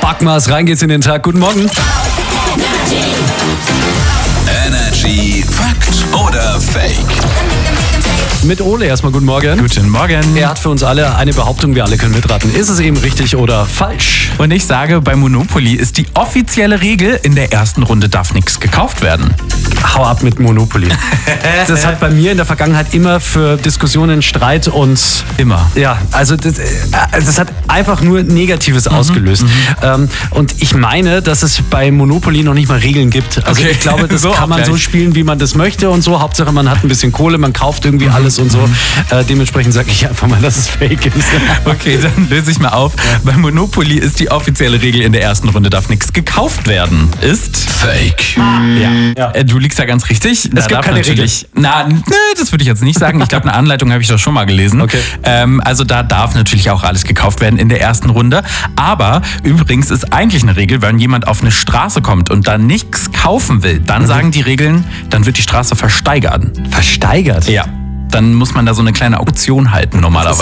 Backmaß, rein geht's in den Tag. Guten Morgen. Energy Fakt oder Fake? Mit Ole erstmal guten Morgen. Guten Morgen. Er hat für uns alle eine Behauptung, wir alle können mitraten. Ist es eben richtig oder falsch? Und ich sage, bei Monopoly ist die offizielle Regel, in der ersten Runde darf nichts gekauft werden. Hau ab mit Monopoly. Das hat bei mir in der Vergangenheit immer für Diskussionen, Streit und... Immer. Ja, also das hat einfach nur Negatives ausgelöst. Und ich meine, dass es bei Monopoly noch nicht mal Regeln gibt. Also Okay. ich glaube, das So kann man auch so gleich. spielen, wie man das möchte und so. Hauptsache, man hat ein bisschen Kohle, man kauft irgendwie alles und so. Dementsprechend sage ich einfach mal, dass es fake ist. Okay, dann löse ich mal auf. Bei Monopoly ist die offizielle Regel, in der ersten Runde darf nichts gekauft werden. Ist Fake. Ja. Du liegst da ganz richtig. Es gibt keine Das würde ich jetzt nicht sagen. Ich glaube, eine Anleitung habe ich doch schon mal gelesen. Okay. Also da darf natürlich auch alles gekauft werden in der ersten Runde. Aber übrigens ist eigentlich eine Regel, wenn jemand auf eine Straße kommt und da nichts kaufen will, dann sagen die Regeln, dann wird die Straße versteigert. Versteigert? Ja. Dann muss man da so eine kleine Auktion halten normalerweise.